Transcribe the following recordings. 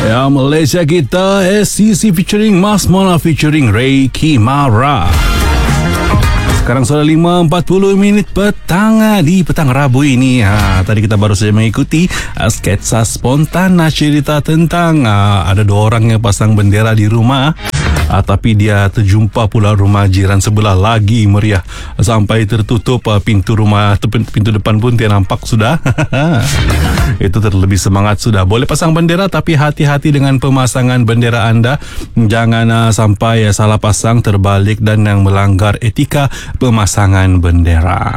Ya, Malaysia kita, SCC featuring Mas Mona featuring Ray Kimara. Sekarang sudah 5.40 petang di petang Rabu ini. Tadi kita baru saja mengikuti sketsa spontan cerita tentang ada 2 orang yang pasang bendera di rumah. Tapi dia terjumpa pula rumah jiran sebelah lagi meriah. Sampai tertutup pintu rumah, pintu depan pun dia nampak sudah. Itu terlebih semangat sudah. Boleh pasang bendera tapi hati-hati dengan pemasangan bendera anda. Jangan sampai salah pasang, terbalik dan yang melanggar etika pemasangan bendera.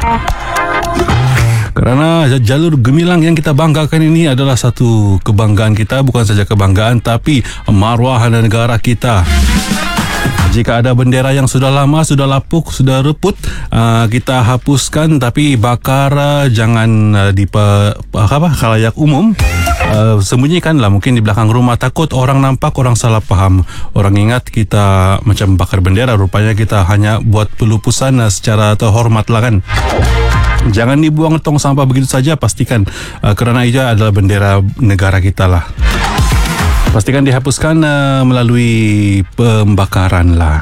Kerana jalur gemilang yang kita banggakan ini adalah satu kebanggaan kita. Bukan saja kebanggaan tapi maruah negara kita. Jika ada bendera yang sudah lama, sudah lapuk, sudah reput, kita hapuskan tapi bakar, jangan di khalayak umum. Sembunyikanlah mungkin di belakang rumah, takut orang nampak, orang salah faham. Orang ingat kita macam bakar bendera, rupanya kita hanya buat pelupusan secara terhormat lah kan. Jangan dibuang tong sampah begitu saja, pastikan kerana itu adalah bendera negara kita lah. Pastikan dihapuskan melalui pembakaran lah.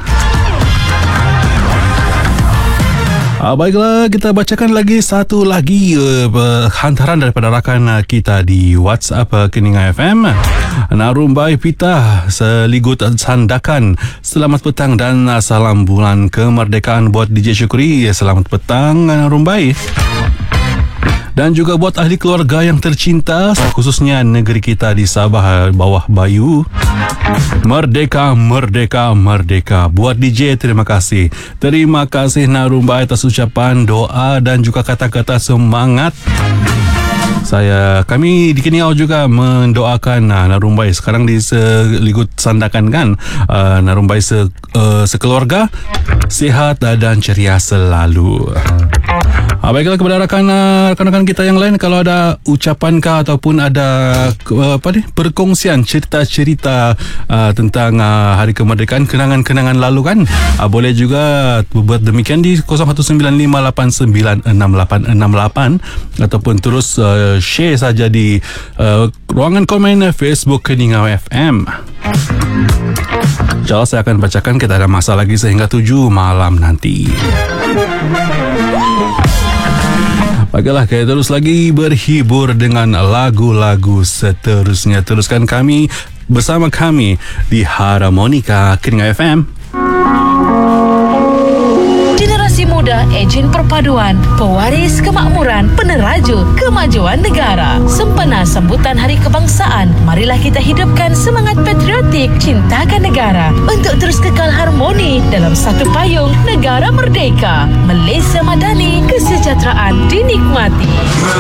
Baiklah, kita bacakan lagi satu lagi hantaran daripada rakan kita di WhatsApp Keninga FM. Narumbai Pita seligut sandakan. Selamat petang dan salam bulan kemerdekaan buat DJ Syukri. Selamat petang Narumbai. Dan juga buat ahli keluarga yang tercinta, khususnya negeri kita di Sabah bawah Bayu. Merdeka, merdeka, merdeka. Buat DJ, terima kasih. Terima kasih Narumbai atas ucapan doa dan juga kata-kata semangat. Kami di Keniau juga mendoakan Narumbai sekarang di seligut sandakan kan. Narumbai sekeluarga sihat dan ceria selalu. Baiklah, kepada rakan-rakan kita yang lain, kalau ada ucapan kah ataupun ada perkongsian cerita-cerita tentang hari kemerdekaan, kenangan-kenangan lalu kan, boleh juga buat demikian di 0195896868 ataupun terus share saja di ruangan komen Facebook Keningau FM. InsyaAllah saya akan bacakan. Kita ada masa lagi sehingga 7 malam nanti. Baiklah, kita terus lagi berhibur dengan lagu-lagu seterusnya. Teruskan kami bersama kami di Harmonika Keninga FM. Generasi muda, ejen perpaduan, pewaris kemakmuran, peneraju kemajuan negara. Sempena sambutan Hari Kebangsaan, marilah kita hidupkan semangat patriotik, cintakan negara untuk terus kekal harmoni dalam satu payung negara merdeka. Malaysia Madani, kesejahteraan dinikmati.